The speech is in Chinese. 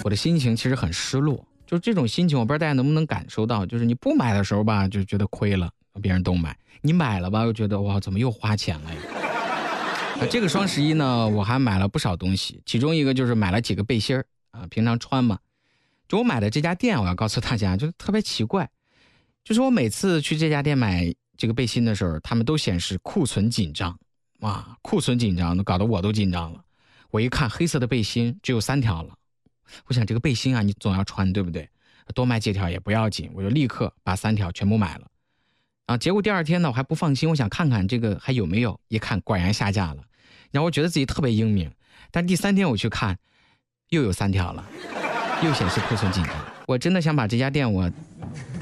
我的心情其实很失落，就这种心情我不知道大家能不能感受到，就是你不买的时候吧就觉得亏了，别人都买，你买了吧又觉得哇怎么又花钱了呀。这个双11呢我还买了不少东西，其中一个就是买了几个背心平常穿嘛。就我买的这家店我要告诉大家就是特别奇怪，就是我每次去这家店买这个背心的时候，他们都显示库存紧张，哇，库存紧张搞得我都紧张了。我一看黑色的背心只有3条了，我想这个背心你总要穿对不对，多买几条也不要紧，我就立刻把3条全部买了结果第2天呢我还不放心，我想看看这个还有没有，一看果然下架了，然后我觉得自己特别英明，但第3天我去看又有3条了，又显示库存紧张。我真的想把这家店我